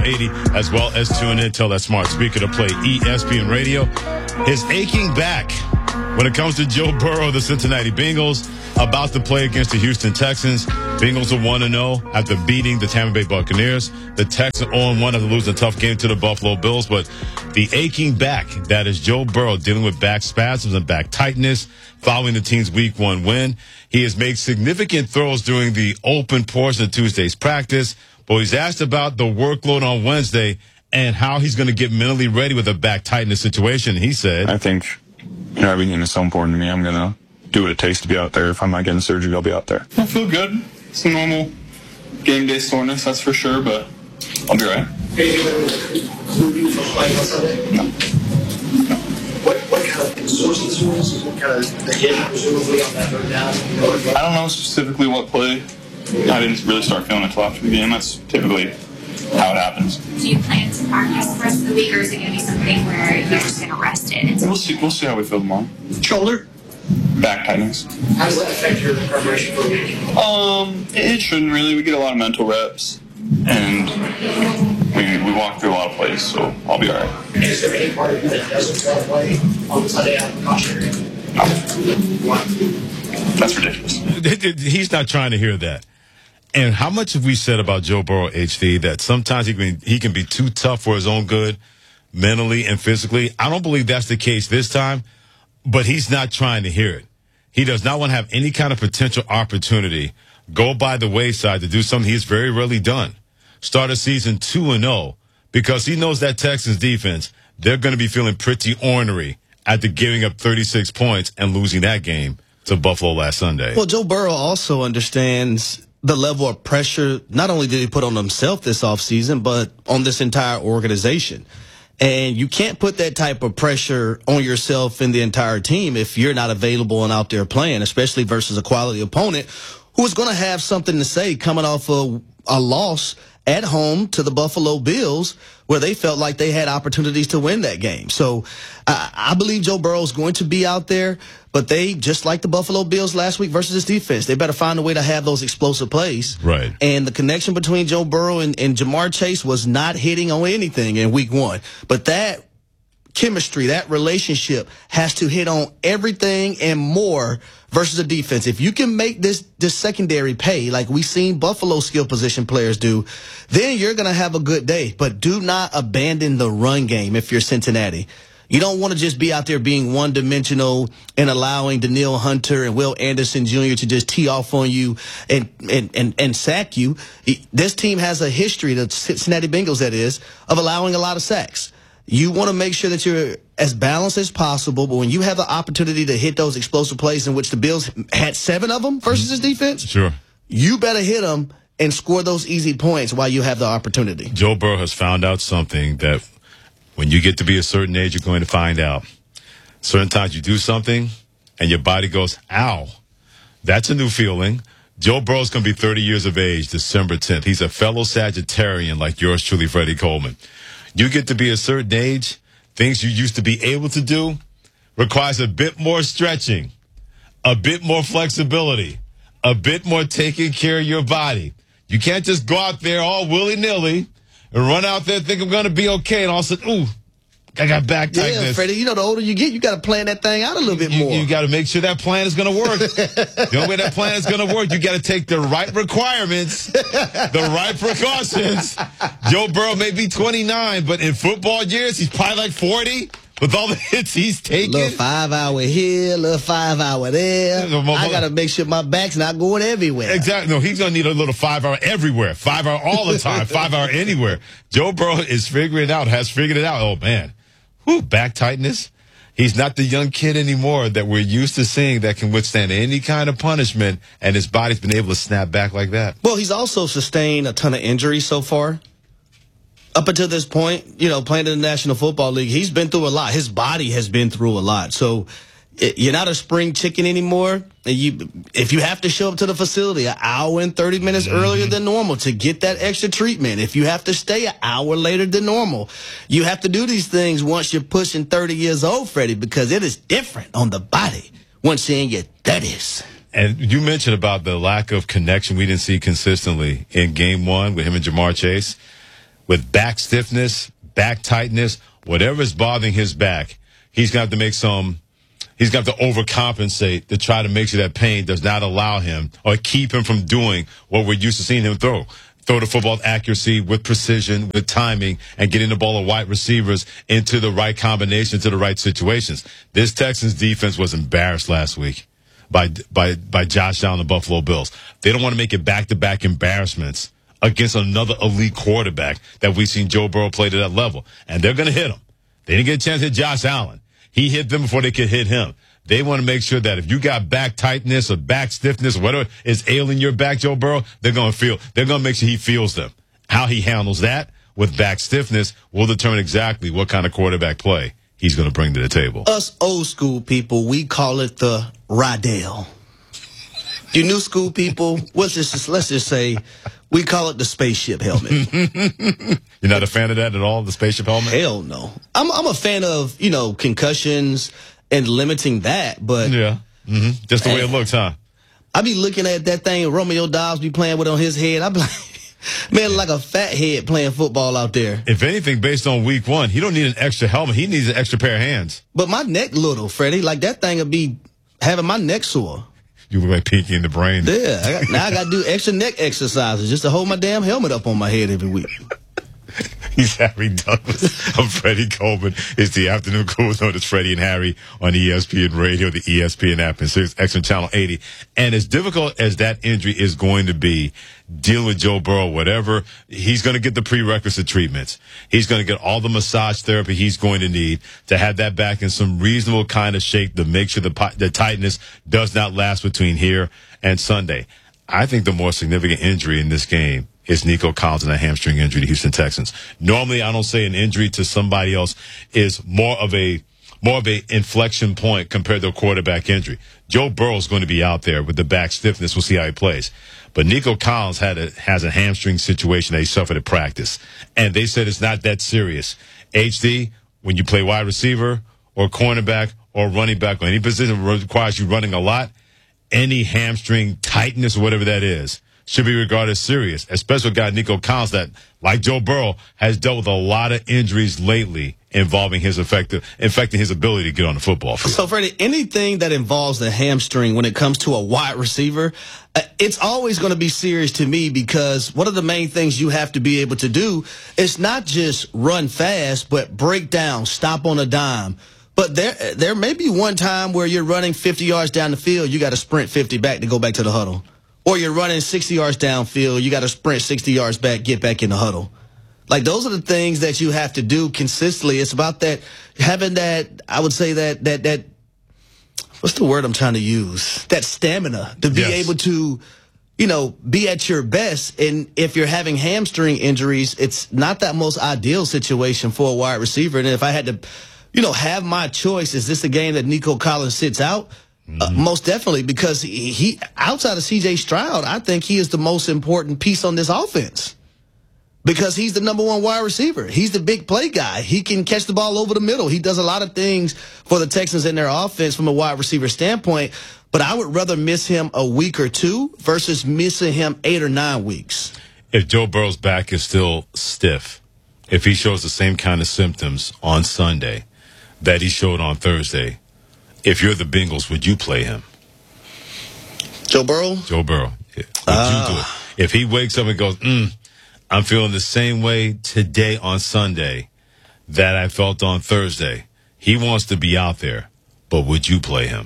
80, as well as tune in, tell that smart speaker to play ESPN Radio. His aching back when it comes to Joe Burrow, the Cincinnati Bengals, about to play against the Houston Texans. Bengals are 1-0 after beating the Tampa Bay Buccaneers. The Texans 0-1 after losing a tough game to the Buffalo Bills. But the aching back, that is Joe Burrow dealing with back spasms and back tightness following the team's Week 1 win. He has made significant throws during the open portion of Tuesday's practice. But he's asked about the workload on Wednesday and how he's going to get mentally ready with a back tightness situation. He said, I think every game is so important to me. I'm going to do what it takes to be out there. If I'm not getting surgery, I'll be out there. I feel good. It's a normal game day soreness, that's for sure, but I'll be right. No. What kind of sources? What kind of the hit presumably on that third down? I don't know specifically what play. I didn't really start feeling it until after the game. That's typically how it happens. Do you plan to practice the rest of the week, or is it going to be something where you're just going to rest it? We'll see how we feel tomorrow. Shoulder? Back tightness. How does that affect your preparation for a week? It shouldn't really. We get a lot of mental reps, and we walk through a lot of plays, so I'll be all right. Is there any part of you that doesn't want to play on Sunday out of cautionary? No. That's ridiculous. He's not trying to hear that. And how much have we said about Joe Burrow, HD, that sometimes he can be too tough for his own good, mentally and physically? I don't believe that's the case this time, but he's not trying to hear it. He does not want to have any kind of potential opportunity go by the wayside to do something he's very rarely done. Start a season 2-0, because he knows that Texans defense, they're going to be feeling pretty ornery after giving up 36 points and losing that game to Buffalo last Sunday. Well, Joe Burrow also understands the level of pressure not only did he put on himself this offseason, but on this entire organization. And you can't put that type of pressure on yourself and the entire team if you're not available and out there playing, especially versus a quality opponent who is going to have something to say coming off of a loss at home to the Buffalo Bills, where they felt like they had opportunities to win that game. So I believe Joe Burrow is going to be out there, but they, just like the Buffalo Bills last week versus his defense, they better find a way to have those explosive plays. Right. And the connection between Joe Burrow and Jamar Chase was not hitting on anything in Week 1. But that chemistry, that relationship has to hit on everything and more versus a defense. If you can make this secondary pay like we've seen Buffalo skill position players do, then you're going to have a good day. But do not abandon the run game if you're Cincinnati. You don't want to just be out there being one-dimensional and allowing Danielle Hunter and Will Anderson Jr. to just tee off on you and sack you. This team has a history, the Cincinnati Bengals that is, of allowing a lot of sacks. You want to make sure that you're as balanced as possible, but when you have the opportunity to hit those explosive plays in which the Bills had 7 of them versus his defense, sure, you better hit them and score those easy points while you have the opportunity. Joe Burrow has found out something that when you get to be a certain age, you're going to find out. Certain times you do something and your body goes, ow. That's a new feeling. Joe Burrow's going to be 30 years of age December 10th. He's a fellow Sagittarian like yours truly, Freddie Coleman. You get to be a certain age, things you used to be able to do requires a bit more stretching, a bit more flexibility, a bit more taking care of your body. You can't just go out there all willy-nilly and run out there and think I'm going to be okay, and all of a sudden, ooh, I got back tightness. Yeah, Freddie, the older you get, you got to plan that thing out a little bit more. You got to make sure that plan is going to work. The only way that plan is going to work, you got to take the right requirements, the right precautions. Joe Burrow may be 29, but in football years, he's probably like 40 with all the hits he's taking. Little 5 hour here, little 5 hour there. I got to make sure my back's not going everywhere. Exactly. No, he's going to need a little 5 hour everywhere, 5 hour all the time, 5 hour anywhere. Joe Burrow is figuring it out, has figured it out. Oh, man. Whew, back tightness. He's not the young kid anymore that we're used to seeing that can withstand any kind of punishment, and his body's been able to snap back like that. Well, he's also sustained a ton of injuries so far. Up until this point, playing in the National Football League, he's been through a lot. His body has been through a lot. So you're not a spring chicken anymore. If you have to show up to the facility an hour and 30 minutes earlier than normal to get that extra treatment, if you have to stay an hour later than normal, you have to do these things once you're pushing 30 years old, Freddie, because it is different on the body once you're in your 30s. And you mentioned about the lack of connection we didn't see consistently in Game 1 with him and Jamar Chase. with back stiffness, back tightness, whatever is bothering his back, he's got to make he's got to overcompensate to try to make sure that pain does not allow him or keep him from doing what we're used to seeing him throw. Throw the football with accuracy, with precision, with timing, and getting the ball to wide receivers into the right combination, to the right situations. This Texans defense was embarrassed last week by Josh Allen and the Buffalo Bills. They don't want to make it back-to-back embarrassments against another elite quarterback that we've seen Joe Burrow play to that level. And they're going to hit him. They didn't get a chance to hit Josh Allen. He hit them before they could hit him. They want to make sure that if you got back tightness or back stiffness, or whatever is ailing your back, Joe Burrow, they're going to make sure he feels them. How he handles that with back stiffness will determine exactly what kind of quarterback play he's going to bring to the table. Us old school people, we call it the Rydell. You new school people, let's just say we call it the spaceship helmet. You're not a fan of that at all, the spaceship helmet? Hell no. I'm a fan of, concussions and limiting that, but yeah, just the way it looks, huh? I be looking at that thing Romeo Dobbs be playing with on his head. I be like, man, like a fat head playing football out there. If anything, based on week 1, he don't need an extra helmet. He needs an extra pair of hands. But my neck little, Freddie. Like that thing would be having my neck sore. You look like Pinky in the Brain. Yeah, now I got to do extra neck exercises just to hold my damn helmet up on my head every week. He's Harry Douglas. I'm Freddie Coleman. It's the Afternoon Cool Zone. It's Freddie and Harry on ESPN Radio, the ESPN app, and Sirius XM Channel 80. And as difficult as that injury is going to be, dealing with Joe Burrow, whatever, he's going to get the prerequisite treatments. He's going to get all the massage therapy he's going to need to have that back in some reasonable kind of shape to make sure the tightness does not last between here and Sunday. I think the more significant injury in this game is Nico Collins and a hamstring injury to Houston Texans. Normally, I don't say an injury to somebody else is more of a inflection point compared to a quarterback injury. Joe Burrow's going to be out there with the back stiffness. We'll see how he plays. But Nico Collins has a hamstring situation that he suffered at practice. And they said it's not that serious. HD, when you play wide receiver or cornerback or running back or any position that requires you running a lot, any hamstring tightness or whatever that is should be regarded as serious, especially with a guy Nico Collins that, like Joe Burrow, has dealt with a lot of injuries lately involving affecting his ability to get on the football field. So, Freddie, anything that involves the hamstring when it comes to a wide receiver, it's always going to be serious to me because one of the main things you have to be able to do is not just run fast, but break down, stop on a dime. But there may be one time where you're running 50 yards down the field, you got to sprint 50 back to go back to the huddle. Or you're running 60 yards downfield, you got to sprint 60 yards back, get back in the huddle. Like, those are the things that you have to do consistently. It's about that, having that, I would say that what's the word I'm trying to use? That stamina to be able to, be at your best. And if you're having hamstring injuries, it's not that most ideal situation for a wide receiver. And if I had to, have my choice, is this a game that Nico Collins sits out? Most definitely, because he outside of C.J. Stroud, I think he is the most important piece on this offense because he's the number one wide receiver. He's the big play guy. He can catch the ball over the middle. He does a lot of things for the Texans in their offense from a wide receiver standpoint, but I would rather miss him a week or two versus missing him 8 or 9 weeks. If Joe Burrow's back is still stiff, if he shows the same kind of symptoms on Sunday that he showed on Thursday, if you're the Bengals, would you play him? Joe Burrow? Joe Burrow. Yeah. Would you do it? If he wakes up and goes, I'm feeling the same way today on Sunday that I felt on Thursday. He wants to be out there, but would you play him?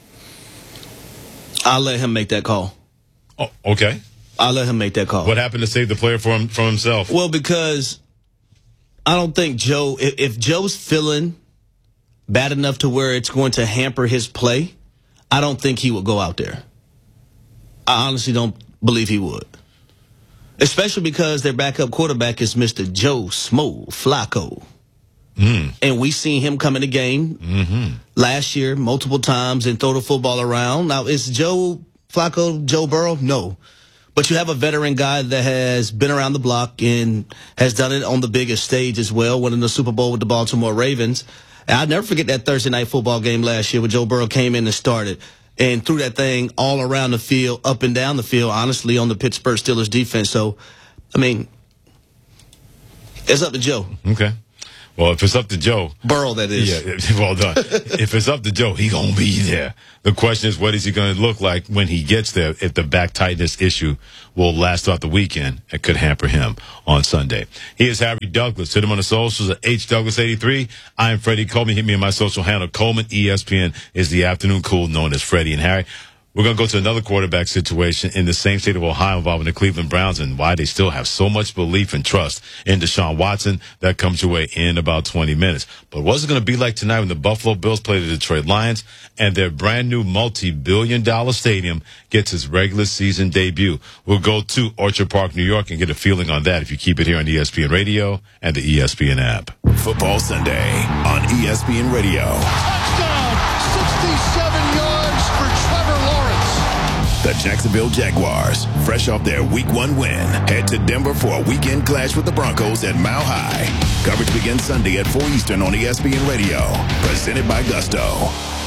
I'll let him make that call. Oh, okay. I'll let him make that call. What happened to save the player from himself? Well, because I don't think Joe, if Joe's feeling bad enough to where it's going to hamper his play, I don't think he would go out there. I honestly don't believe he would. Especially because their backup quarterback is Mr. Joe Smo Flacco. And we seen him come in the game last year multiple times and throw the football around. Now, is Joe Flacco Joe Burrow? No. But you have a veteran guy that has been around the block and has done it on the biggest stage as well, winning the Super Bowl with the Baltimore Ravens. And I'll never forget that Thursday night football game last year when Joe Burrow came in and started and threw that thing all around the field, up and down the field, honestly, on the Pittsburgh Steelers defense. So, I mean, It's up to Joe. Okay. Well, if it's up to Joe. Burrow, that is. Yeah, well done. If it's up to Joe, he going to be there. The question is, what is he going to look like when he gets there if the back tightness issue will last throughout the weekend and could hamper him on Sunday. He is Harry Douglas. Hit him on the socials at HDouglas83. I'm Freddie Coleman. Hit me on my social handle, Coleman. ESPN is the afternoon cool known as Freddie and Harry. We're going to go to another quarterback situation in the same state of Ohio involving the Cleveland Browns and why they still have so much belief and trust in Deshaun Watson. That comes your way in about 20 minutes. But what's it going to be like tonight when the Buffalo Bills play the Detroit Lions and their brand new multi-billion-dollar stadium gets its regular season debut? We'll go to Orchard Park, New York, and get a feeling on that if you keep it here on ESPN Radio and the ESPN app. Football Sunday on ESPN Radio. Touchdown! 67 yards for Trevor Lawrence. The Jacksonville Jaguars, fresh off their Week 1 win, head to Denver for a weekend clash with the Broncos at Mile High. Coverage begins Sunday at 4 Eastern on ESPN Radio. Presented by Gusto.